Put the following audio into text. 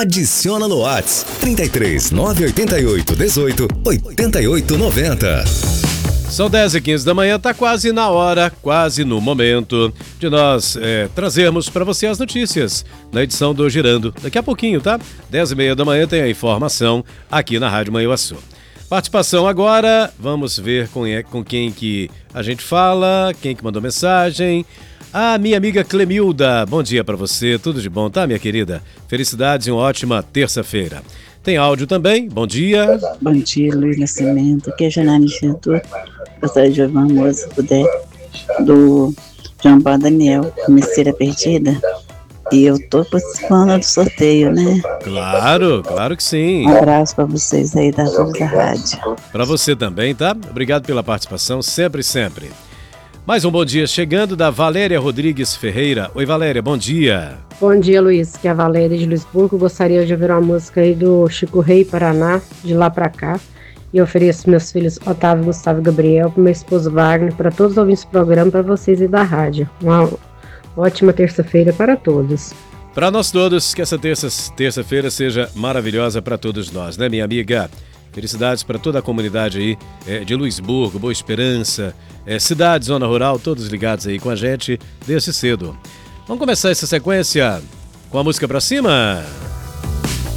Adiciona no Whats 33 988 18 88 90. São 10h15 da manhã, tá quase na hora, quase no momento de nós trazermos para você as notícias na edição do Girando. Daqui a pouquinho, tá? 10h30 da manhã tem a informação aqui na Rádio Manhuaçu. Participação agora, vamos ver com quem que a gente fala, quem que mandou mensagem. A minha amiga Clemilda, bom dia para você, tudo de bom, tá, minha querida? Felicidades e uma ótima terça-feira. Tem áudio também, bom dia. Bom dia, Luiz Nascimento, aqui é Janane Gentur. Gostaria de ouvir uma música, se puder, do João Paulo Daniel, Mistura Perdida. E eu tô participando do sorteio, né? Claro que sim. Um abraço pra vocês aí da rádio. Pra você também, tá? Obrigado pela participação, sempre. Mais um bom dia chegando da Valéria Rodrigues Ferreira. Oi, Valéria, bom dia. Bom dia, Luiz, que é a Valéria de Luisburgo. Gostaria de ouvir uma música aí do Chico Rei Paraná, de lá pra cá. E ofereço meus filhos Otávio, Gustavo e Gabriel, pro meu esposo Wagner, para todos os ouvintes do programa, para vocês e da rádio. Uma ótima terça-feira para todos. Para nós todos, que essa terça-feira seja maravilhosa para todos nós, né, minha amiga? Felicidades para toda a comunidade aí de Luisburgo, Boa Esperança, cidade, zona rural, todos ligados aí com a gente desde cedo. Vamos começar essa sequência com a música pra cima?